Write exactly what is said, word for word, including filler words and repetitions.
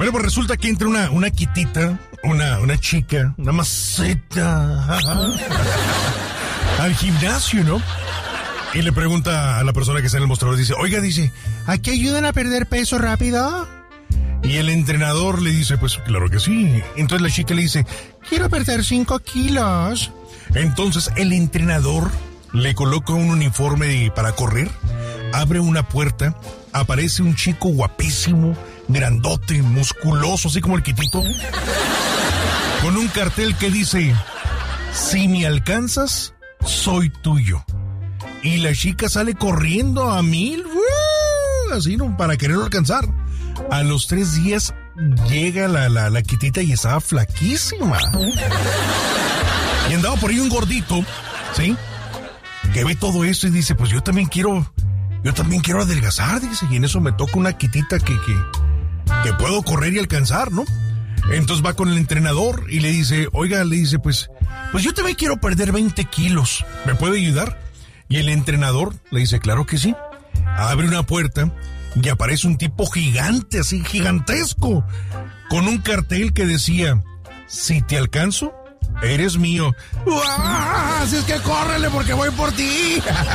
Bueno, pues resulta que entra una, una quitita, una, una chica, una maceta al gimnasio, ¿no? Y le pregunta a la persona que está en el mostrador, dice, oiga, dice, ¿a qué ayudan a perder peso rápido? Y el entrenador le dice, pues claro que sí. Entonces la chica le dice, quiero perder cinco kilos. Entonces el entrenador le coloca un uniforme para correr, abre una puerta, aparece un chico guapísimo, grandote, musculoso, así como el Quitito, con un cartel que dice, si me alcanzas, soy tuyo. Y la chica sale corriendo a mil, ¡uh! Así, ¿no? Para quererlo alcanzar. A los tres días llega la, la, la Quitita y estaba flaquísima. Y andaba por ahí un gordito, ¿sí? Que ve todo esto y dice, pues yo también quiero, yo también quiero adelgazar, dice. Y en eso me toca una Quitita que, que, que puedo correr y alcanzar, ¿no? Entonces va con el entrenador y le dice, oiga, le dice, pues, pues yo también quiero perder veinte kilos. ¿Me puede ayudar? Y el entrenador le dice, claro que sí. Abre una puerta y aparece un tipo gigante, así gigantesco, con un cartel que decía, si te alcanzo, eres mío. ¡Uah! Así es que córrele porque voy por ti.